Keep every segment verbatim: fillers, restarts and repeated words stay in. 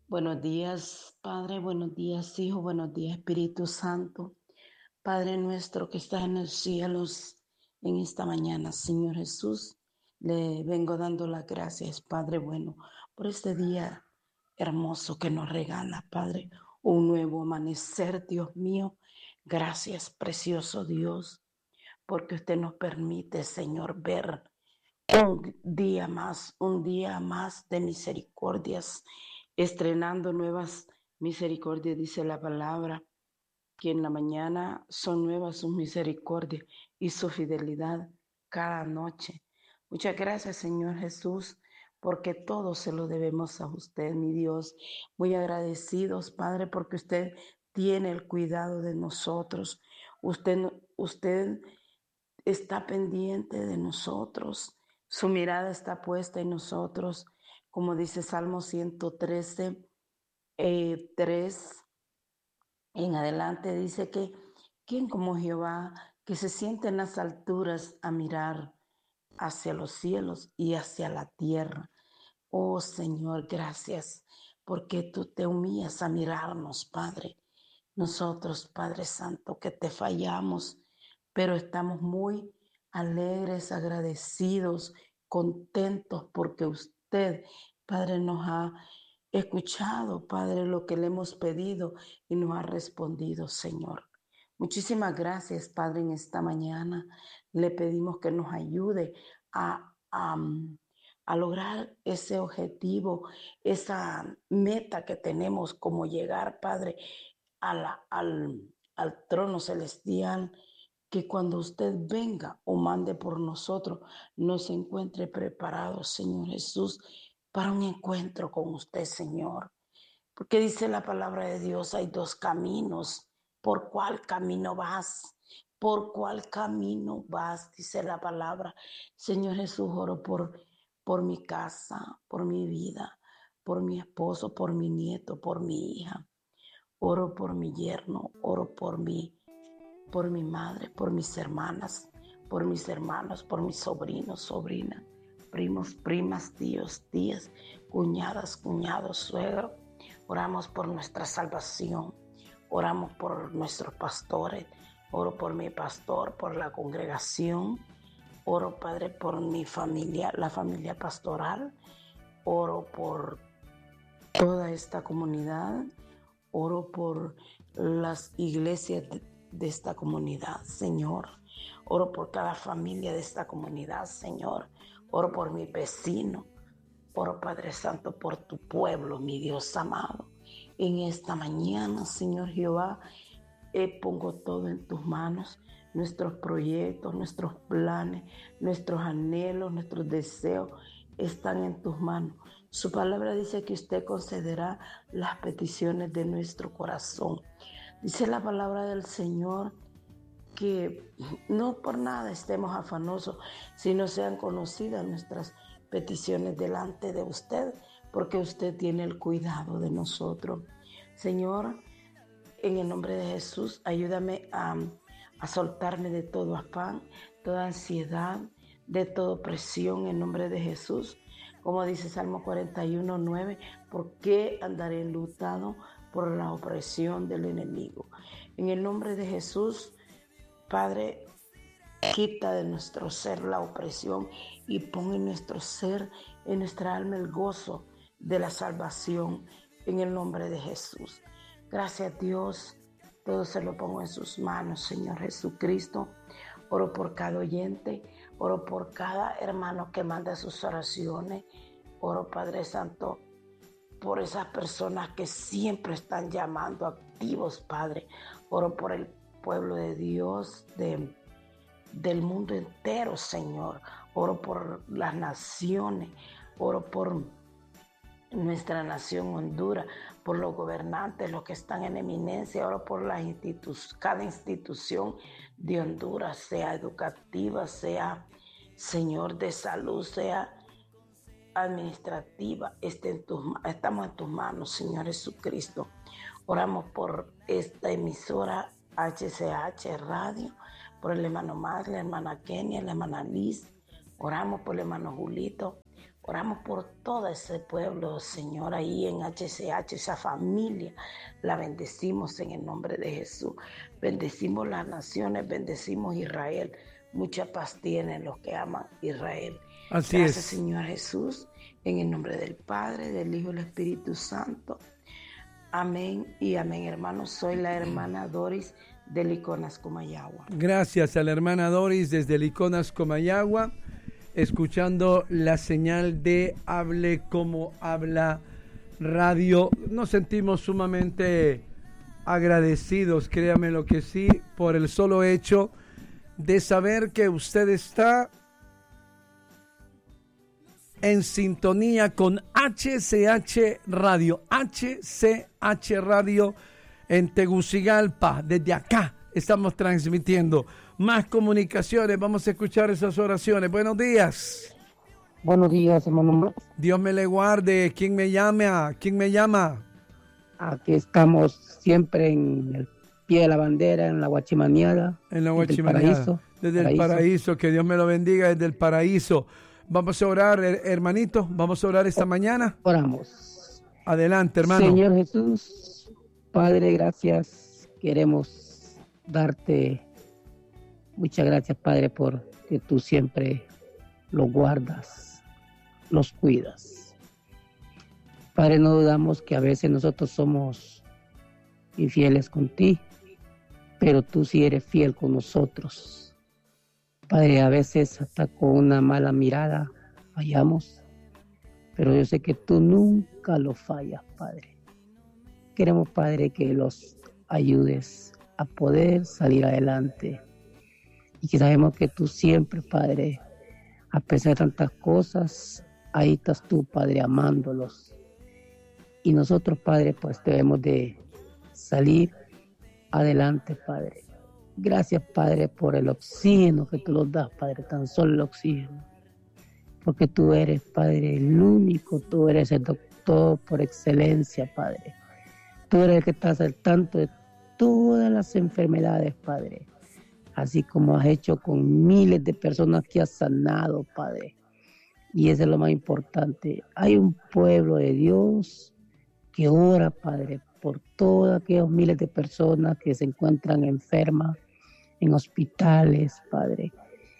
Buenos días, Padre, buenos días, Hijo, buenos días, Espíritu Santo. Padre nuestro que estás en los cielos, en esta mañana, Señor Jesús, le vengo dando las gracias, Padre bueno, por este día hermoso que nos regala, Padre, un nuevo amanecer, Dios mío. Gracias, precioso Dios, porque usted nos permite, Señor, ver un día más, un día más de misericordias, estrenando nuevas misericordias, dice la palabra, que en la mañana son nuevas sus misericordias y su fidelidad cada noche. Muchas gracias, Señor Jesús, porque todo se lo debemos a usted, mi Dios. Muy agradecidos, Padre, porque usted tiene el cuidado de nosotros. Usted, usted está pendiente de nosotros. Su mirada está puesta en nosotros, como dice Salmo ciento trece, eh, tres en adelante, dice que ¿quién como Jehová, que se siente en las alturas a mirar hacia los cielos y hacia la tierra? Oh Señor, gracias, porque tú te humillas a mirarnos, Padre. Nosotros, Padre Santo, que te fallamos, pero estamos muy alegres, agradecidos, contentos, porque usted, Padre, nos ha escuchado, Padre, lo que le hemos pedido y nos ha respondido, Señor. Muchísimas gracias, Padre, en esta mañana. Le pedimos que nos ayude a, a, a lograr ese objetivo, esa meta que tenemos, como llegar, Padre, a la- al, al trono celestial, que cuando usted venga o mande por nosotros, nos encuentre preparados, Señor Jesús, para un encuentro con usted, Señor. Porque dice la palabra de Dios, hay dos caminos. ¿Por cuál camino vas? ¿Por cuál camino vas? Dice la palabra. Señor Jesús, oro por, por mi casa, por mi vida, por mi esposo, por mi nieto, por mi hija. Oro por mi yerno, oro por mi, por mi madre, por mis hermanas, por mis hermanos, por mis sobrinos, sobrinas, primos, primas, tíos, tías, cuñadas, cuñados, suegros. Oramos por nuestra salvación, oramos por nuestros pastores, oro por mi pastor, por la congregación, oro, Padre, por mi familia, la familia pastoral, oro por toda esta comunidad. Oro por las iglesias de, de esta comunidad, Señor. Oro por cada familia de esta comunidad, Señor. Oro por mi vecino. Oro, Padre Santo, por tu pueblo, mi Dios amado. En esta mañana, Señor Jehová, eh, pongo todo en tus manos, nuestros proyectos, nuestros planes, nuestros anhelos, nuestros deseos están en tus manos. Su palabra dice que usted concederá las peticiones de nuestro corazón. Dice la palabra del Señor que no por nada estemos afanosos, sino sean conocidas nuestras peticiones delante de usted, porque usted tiene el cuidado de nosotros. Señor, en el nombre de Jesús, ayúdame a, a soltarme de todo afán, toda ansiedad, de toda opresión en nombre de Jesús. Como dice Salmo cuarenta y uno, nueve, ¿por qué andaré enlutado por la opresión del enemigo? En el nombre de Jesús, Padre, quita de nuestro ser la opresión y pon en nuestro ser, en nuestra alma, el gozo de la salvación en el nombre de Jesús. Gracias, Dios. Todo se lo pongo en sus manos, Señor Jesucristo. Oro por cada oyente, oro por cada hermano que manda sus oraciones. Oro, Padre Santo, por esas personas que siempre están llamando activos, Padre. Oro por el pueblo de Dios, de del mundo entero, Señor. Oro por las naciones, oro por nuestra nación Honduras, por los gobernantes, los que están en eminencia, oro por la institu cada institución de Honduras, sea educativa, sea, Señor, de salud, sea administrativa, esté en tus, estamos en tus manos, Señor Jesucristo. Oramos por esta emisora H C H Radio, por el hermano Mag, la hermana Kenia, la hermana Liz. Oramos por el hermano Julito. Oramos por todo ese pueblo, Señor, ahí en H C H, esa familia. La bendecimos en el nombre de Jesús. Bendecimos las naciones, bendecimos Israel. Mucha paz tienen los que aman Israel. Así Gracias, es. Señor Jesús, en el nombre del Padre, del Hijo y del Espíritu Santo. Amén y amén, hermanos. Soy la hermana Doris de Liconas, Comayagua. Gracias a la hermana Doris desde Liconas, Comayagua, escuchando la señal de Hable como Habla Radio. Nos sentimos sumamente agradecidos, créame lo que sí, por el solo hecho de saber que usted está en sintonía con H C H Radio, H C H Radio en Tegucigalpa. Desde acá estamos transmitiendo más comunicaciones. Vamos a escuchar esas oraciones. Buenos días. Buenos días, hermano Max. Dios me le guarde. ¿Quién me llama? ¿Quién me llama? Aquí estamos siempre en el pie de la bandera, en la Guachimaneada. En la Guachimaneada. Desde el paraíso. Que Dios me lo bendiga desde el paraíso. Vamos a orar, hermanito. Vamos a orar esta mañana. Oramos. Adelante, hermano. Señor Jesús, Padre, gracias. Queremos darte muchas gracias, Padre, porque tú siempre los guardas, los cuidas. Padre, no dudamos que a veces nosotros somos infieles con ti, pero tú sí eres fiel con nosotros. Padre, a veces hasta con una mala mirada fallamos, pero yo sé que tú nunca lo fallas, Padre. Queremos, Padre, que los ayudes a poder salir adelante y que sabemos que tú siempre, Padre, a pesar de tantas cosas, ahí estás tú, Padre, amándolos. Y nosotros, Padre, pues debemos de salir adelante, Padre. Gracias, Padre, por el oxígeno que tú nos das, Padre, tan solo el oxígeno. Porque tú eres, Padre, el único, tú eres el doctor por excelencia, Padre. Tú eres el que estás al tanto de todas las enfermedades, Padre. Así como has hecho con miles de personas que has sanado, Padre. Y eso es lo más importante. Hay un pueblo de Dios que ora, Padre, por todos aquellos miles de personas que se encuentran enfermas en hospitales, Padre,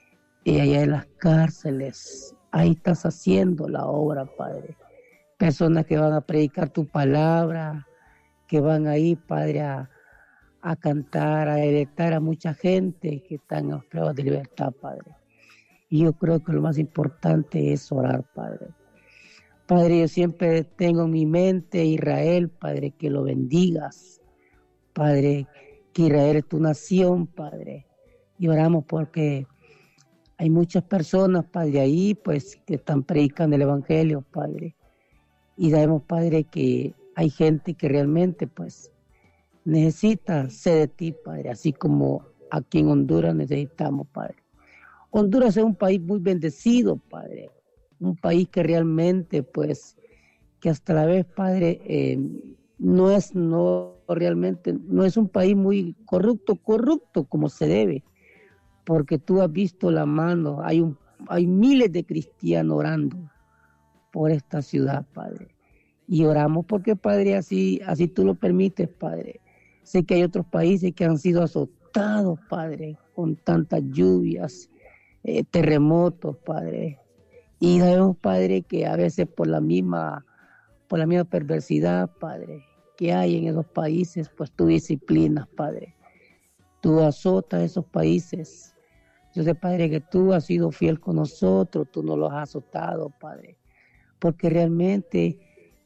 y allá en las cárceles. Ahí estás haciendo la obra, Padre. Personas que van a predicar tu palabra, que van ahí, Padre, a, a cantar, a electar a mucha gente que está en las pruebas de libertad, Padre. Y yo creo que lo más importante es orar, Padre. Padre, yo siempre tengo en mi mente Israel, Padre, que lo bendigas. Padre, que Israel es tu nación, Padre. Y oramos porque hay muchas personas, Padre, ahí, pues, que están predicando el Evangelio, Padre. Y sabemos, Padre, que hay gente que realmente, pues, necesita ser de ti, Padre, así como aquí en Honduras necesitamos, Padre. Honduras es un país muy bendecido, Padre. Un país que realmente, pues, que hasta la vez, Padre, eh, no es, no realmente, no es un país muy corrupto, corrupto como se debe, porque tú has visto la mano, hay, un, hay miles de cristianos orando por esta ciudad, Padre. Y oramos porque, Padre, así, así tú lo permites, Padre. Sé que hay otros países que han sido azotados, Padre, con tantas lluvias, eh, terremotos, Padre. Y sabemos, Padre, que a veces por la misma, por la misma perversidad, Padre, que hay en esos países, pues tú disciplinas, Padre. Tú azotas esos países. Yo sé, Padre, que tú has sido fiel con nosotros, tú nos los has azotado, Padre. Porque realmente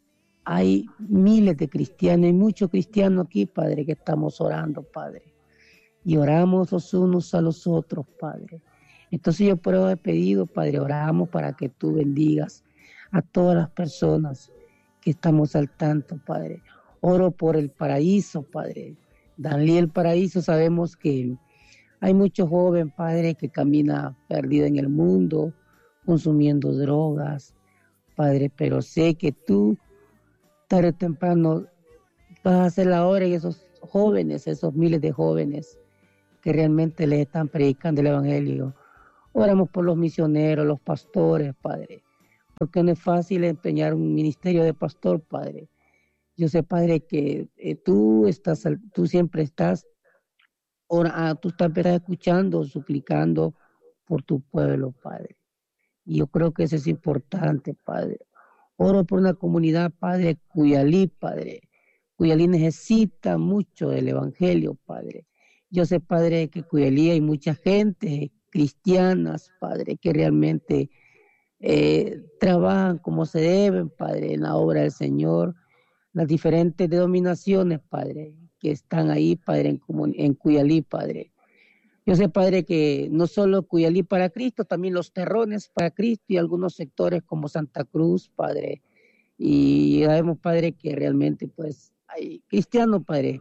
hay miles de cristianos, hay muchos cristianos aquí, Padre, que estamos orando, Padre. Y oramos los unos a los otros, Padre. Entonces yo por eso he pedido, Padre, oramos para que tú bendigas a todas las personas que estamos al tanto, Padre. Oro por el paraíso, Padre. Daniel Paraíso, sabemos que hay muchos jóvenes, Padre, que camina perdido en el mundo, consumiendo drogas, Padre, pero sé que tú, tarde o temprano, vas a hacer la obra en esos jóvenes, esos miles de jóvenes que realmente les están predicando el Evangelio. Oramos por los misioneros, los pastores, Padre. porque no es fácil empeñar un ministerio de pastor, Padre. Yo sé, Padre, que eh, tú estás, tú siempre estás, ora, tú estás escuchando, suplicando por tu pueblo, Padre. Y yo creo que eso es importante, Padre. Oro por una comunidad, Padre, Cuyalí, Padre. Cuyalí necesita mucho del Evangelio, Padre. Yo sé, Padre, que en Cuyalí hay mucha gente, cristianas, Padre, que realmente eh, trabajan como se deben, Padre, en la obra del Señor. Las diferentes denominaciones, Padre, que están ahí, Padre, en, en Cuyalí, Padre. Yo sé, Padre, que no solo Cuyalí para Cristo, también los terrones para Cristo y algunos sectores como Santa Cruz, Padre. Y sabemos, Padre, que realmente, pues, hay cristianos, Padre.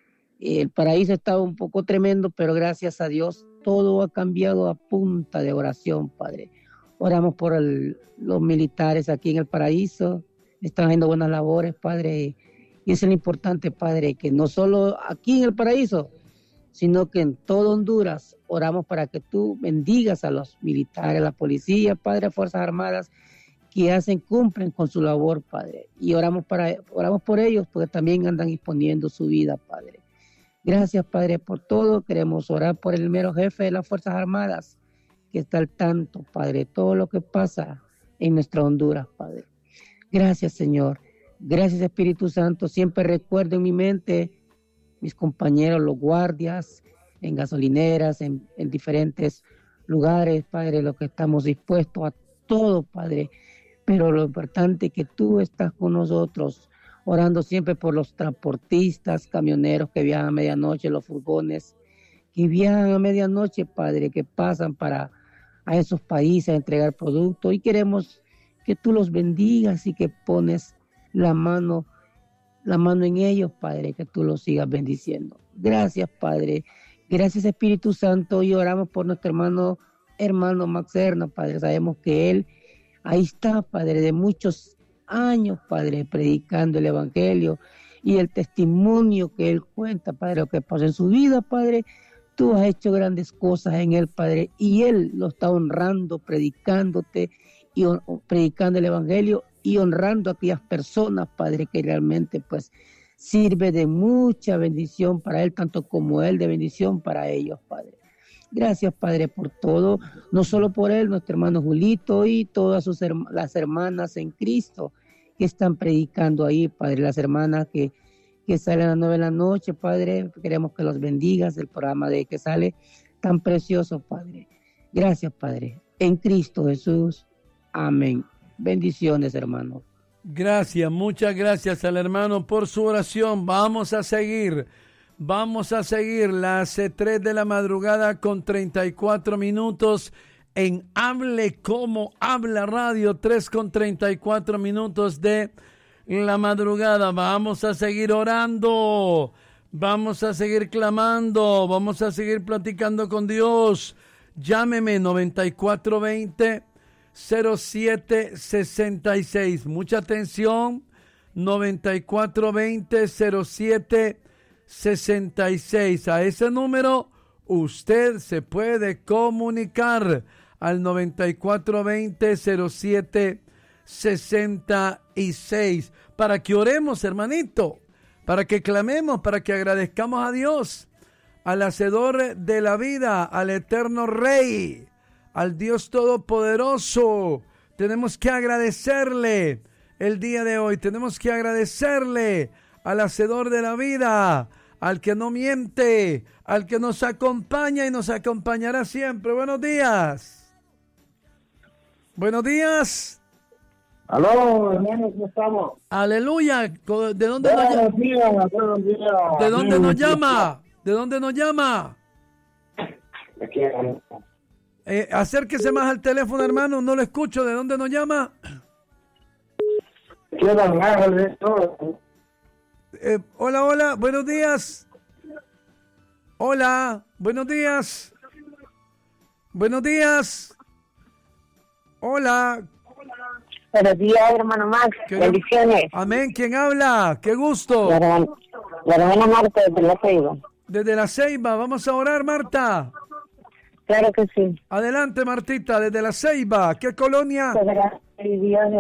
El paraíso estaba un poco tremendo, pero gracias a Dios todo ha cambiado a punta de oración, Padre. Oramos por el, los militares aquí en el paraíso, están haciendo buenas labores, Padre. Y eso es lo importante, Padre, que no solo aquí en el paraíso, sino que en todo Honduras oramos para que tú bendigas a los militares, a la policía, Padre, Fuerzas Armadas, que hacen, cumplen con su labor, Padre. Y oramos, para, oramos por ellos, porque también andan exponiendo su vida, Padre. Gracias, Padre, por todo. Queremos orar por el mero jefe de las Fuerzas Armadas, que está al tanto, Padre, de todo lo que pasa en nuestra Honduras, Padre. Gracias, Señor. Gracias, Espíritu Santo. Siempre recuerdo en mi mente mis compañeros, los guardias, en gasolineras, en, en diferentes lugares, Padre, lo que estamos dispuestos a todo, Padre. Pero lo importante es que tú estás con nosotros, orando siempre por los transportistas, camioneros que viajan a medianoche, los furgones, que viajan a medianoche, Padre, que pasan para a esos países a entregar productos. Y queremos que tú los bendigas y que pones la mano la mano en ellos, Padre, que tú los sigas bendiciendo. Gracias, Padre. Gracias, Espíritu Santo. Y oramos por nuestro hermano, hermano Max Serna, Padre. Sabemos que él ahí está, Padre, de muchos años, Padre, predicando el Evangelio y el testimonio que él cuenta, Padre, lo que pasó en su vida, Padre. Tú has hecho grandes cosas en él, Padre, y él lo está honrando, predicándote y predicando el Evangelio y honrando a aquellas personas, Padre, que realmente pues sirve de mucha bendición para él, tanto como él de bendición para ellos, Padre. Gracias, Padre, por todo, no solo por él, nuestro hermano Julito y todas sus herma- las hermanas en Cristo que están predicando ahí, Padre, las hermanas que, que salen a las nueve de la noche, Padre, queremos que los bendigas, el programa de que sale tan precioso, Padre. Gracias, Padre, en Cristo Jesús, amén. Bendiciones, hermano. Gracias, muchas gracias al hermano por su oración. Vamos a seguir, vamos a seguir las tres de la madrugada con treinta y cuatro minutos en Hable Como Habla Radio, tres con treinta y cuatro minutos de la madrugada. Vamos a seguir orando, vamos a seguir clamando, vamos a seguir platicando con Dios. Llámeme noventa y cuatro veinte cero siete sesenta y seis. Mucha atención. noventa y cuatro veinte cero siete sesenta y seis. A ese número usted se puede comunicar al noventa y cuatro veinte cero siete sesenta y seis para que oremos, hermanito, para que clamemos, para que agradezcamos a Dios, al hacedor de la vida, al eterno Rey, al Dios Todopoderoso. Tenemos que agradecerle el día de hoy. Tenemos que agradecerle al hacedor de la vida, al que no miente, al que nos acompaña y nos acompañará siempre. Buenos días. Buenos días. Aló, hermanos, ¿cómo estamos? Aleluya. ¿De dónde nos Buenos llama? días, buenos días. ¿De dónde nos llama? ¿De dónde nos llama? Aquí, Eh, acérquese más al teléfono, hermano, no lo escucho. ¿De dónde nos llama? quiero hablarles de todo. Eh, hola, hola, buenos días. Hola, buenos días. Buenos días. Hola. Buenos días, hermano Max. ¿Qué- Bendiciones. Amén, ¿quién habla? Qué gusto. La hermana, la hermana Marta de La Ceiba. Desde La Ceiba, vamos a orar, Marta. Claro que sí. Adelante, Martita, desde La Ceiba. ¿Qué colonia? Gracias, Dios.